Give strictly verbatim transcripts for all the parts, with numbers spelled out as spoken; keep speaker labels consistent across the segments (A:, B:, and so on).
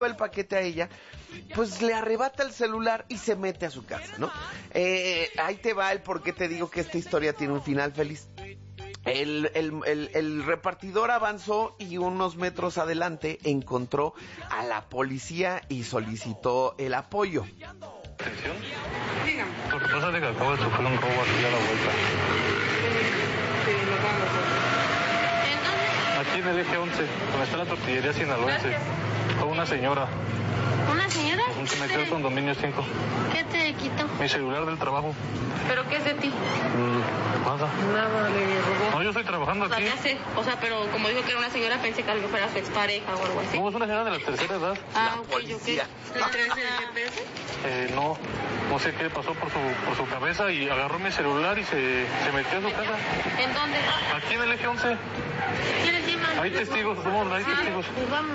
A: el paquete a ella, pues le arrebata el celular y se mete a su casa, ¿no? Eh, ahí te va el por qué te digo que esta historia tiene un final feliz. El, el, el, el repartidor avanzó y unos metros adelante encontró a la policía y solicitó el apoyo.
B: ¿Atención? Dígame. Lo que pasa es que acabo de sufrir un robo aquí a la vuelta.
C: Sí, nos vamos. ¿En dónde?
B: Aquí en el eje once, donde está la tortillería sinaloense. Fue una señora.
C: ¿Una señora?
B: Se metió al condominio cinco.
C: ¿Qué te quitó?
B: Mi celular del trabajo.
C: ¿Pero qué es de ti?
B: Mm, nada.
C: Nada, le robó.
B: No, yo estoy trabajando aquí.
C: Ya sé, o sea, pero como dijo que era una señora, pensé que a lo mejor era su expareja o algo así.
B: No, es una señora de la tercera edad.
C: Ah,
A: La
C: ok,
A: policía.
C: ok. ¿Le traes el G P S?
B: Eh, no, no sé qué pasó por su, por su cabeza y agarró mi celular y se, se metió a su casa.
C: ¿En dónde?
B: Aquí en el eje once.
C: ¿Quieres ir, mami?
B: Hay testigos, somos, hay testigos.
C: Pues vamos.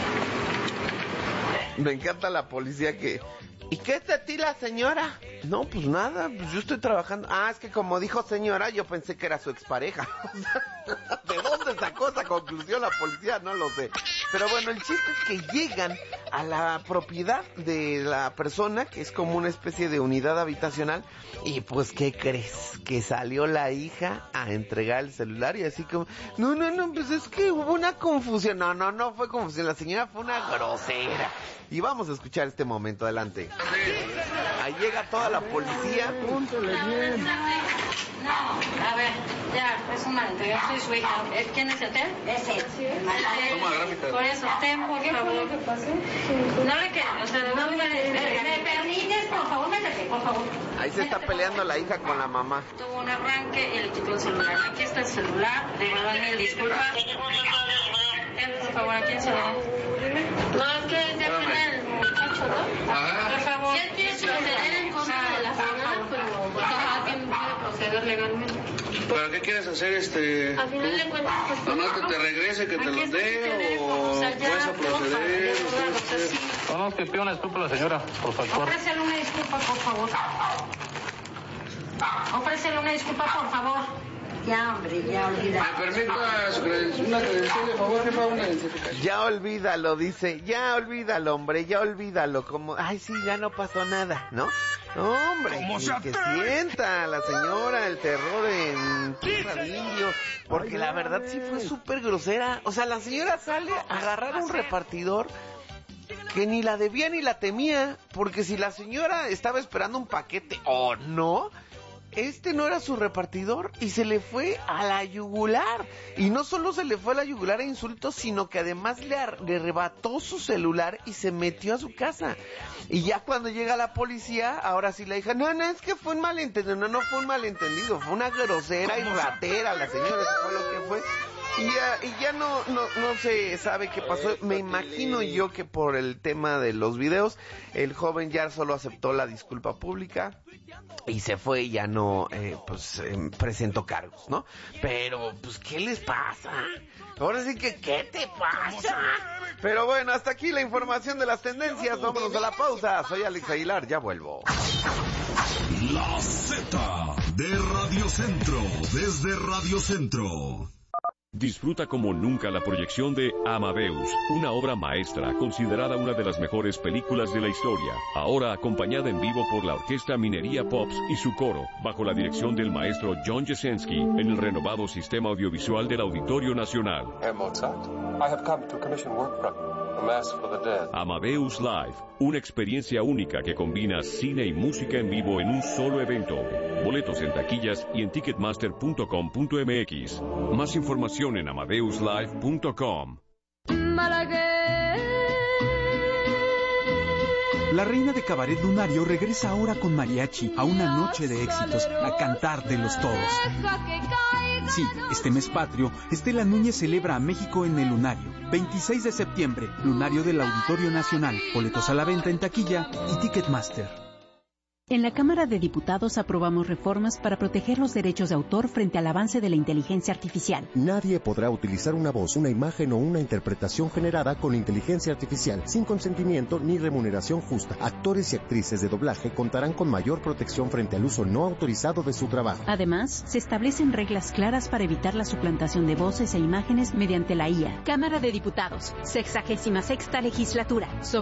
A: Me encanta la policía que... ¿Y qué es de ti la señora? No, pues nada, pues yo estoy trabajando. Ah, es que como dijo señora, yo pensé que era su expareja. ¿De dónde sacó esa conclusión la policía? No lo sé. Pero bueno, el chiste es que llegan a la propiedad de la persona, que es como una especie de unidad habitacional, y pues, ¿qué crees? Que salió la hija a entregar el celular y así como, no, no, no, pues es que hubo una confusión. No, no, no fue confusión, la señora fue una grosera. Y vamos a escuchar este momento, adelante. Ahí llega toda la policía.
C: Púntale bien. No, a ver, ya, es un malentendido, yo soy su hija. ¿Quién es el Tem? Es él.
B: Toma gráfica.
C: Por eso, Tem, por favor. ¿Qué pasó? No le queda, o sea, no me... ¿Me permites, por favor? Métete, por favor.
A: Ahí se está peleando la hija con la mamá.
C: Tuvo un arranque y le quitó el celular. Aquí está el celular, de verdad mil disculpas. Tem, por favor, ¿a quién se lo da? No, es que es de apenas el muchacho, ¿no? Por favor. Si él quiere proceder en contra de la señora, pero pues ajá, tiene que proceder legalmente.
D: ¿Pero qué quieres hacer, este?
C: Al final de cuentas, pues...
D: ¿Nomás que te regrese, que te los dé, o vas a proceder?
B: No, no, que pido una disculpa a la señora por su actuar.
C: Ofrécele una disculpa, por favor. Ofrécele una disculpa, por favor. Ya, hombre, ya olvida.
D: ¿Me permita su credencial? Una credencial, de favor, jefa, una identificación.
A: Ya olvídalo, dice, ya olvídalo, hombre, ya olvídalo, como, ay, sí, ya no pasó nada, ¿no? No, hombre, y que sienta la señora el terror en tierra de indio, porque la verdad sí fue súper grosera. O sea, la señora sale a agarrar a un repartidor que ni la debía ni la temía, porque si la señora estaba esperando un paquete o no, este no era su repartidor y se le fue a la yugular. Y no solo se le fue a la yugular a insultos, sino que además le, ar- le arrebató su celular y se metió a su casa. Y ya cuando llega la policía, ahora sí la hija, no, no, es que fue un malentendido. No, no fue un malentendido, fue una grosera y ratera la señora, eso fue lo que fue. Y ya, y ya no, no, no se sabe qué pasó. Me imagino yo que por el tema de los videos, el joven ya solo aceptó la disculpa pública y se fue y ya no, eh, pues, eh, presentó cargos, ¿no? Pero, pues, ¿qué les pasa? Ahora sí que, ¿qué te pasa? Pero bueno, hasta aquí la información de las tendencias. Vámonos a la pausa. Soy Alex Aguilar, ya vuelvo.
E: La Z de Radio Centro, desde Radio Centro.
F: Disfruta como nunca la proyección de Amadeus, una obra maestra considerada una de las mejores películas de la historia, ahora acompañada en vivo por la Orquesta Minería Pops y su coro, bajo la dirección del maestro John Jesensky, en el renovado sistema audiovisual del Auditorio Nacional.
G: Herr Mozart, I have come to commission work from you, A Mass for the Dead.
F: Amadeus Live, una experiencia única que combina cine y música en vivo en un solo evento. Boletos en taquillas y en ticketmaster punto com punto m x. Más información en amadeus live punto com.
H: La reina de Cabaret Lunario regresa ahora con mariachi a una noche de éxitos, a cantar de los toros. Sí, este mes patrio, Estela Núñez celebra a México en el Lunario. veintiséis de septiembre, Lunario del Auditorio Nacional. Boletos a la venta en taquilla y Ticketmaster.
I: En la Cámara de Diputados aprobamos reformas para proteger los derechos de autor frente al avance de la inteligencia artificial.
J: Nadie podrá utilizar una voz, una imagen o una interpretación generada con inteligencia artificial sin consentimiento ni remuneración justa. Actores y actrices de doblaje contarán con mayor protección frente al uso no autorizado de su trabajo.
I: Además, se establecen reglas claras para evitar la suplantación de voces e imágenes mediante la I A. Cámara de Diputados, sexagésima sexta legislatura. Sobre